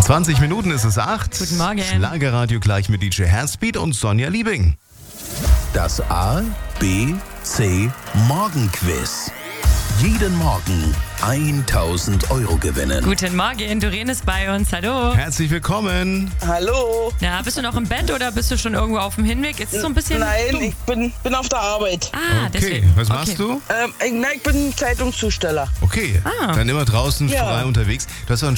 20 Minuten ist es 8. Guten Morgen. Schlagerradio gleich mit DJ Herzbeat und Sonja Liebing. Das A, B, C Morgenquiz. Jeden Morgen 1.000 Euro gewinnen. Guten Morgen, Doreen ist bei uns. Hallo. Herzlich willkommen. Hallo. Na, bist du noch im Bett oder bist du schon irgendwo auf dem Hinweg? Ist es so ein bisschen... Nein, dumm? ich bin auf der Arbeit. Ah, Okay, deswegen. was machst du? Ich bin Zeitungszusteller. Okay, Ah. dann immer draußen Ja. frei unterwegs. Du hast doch ein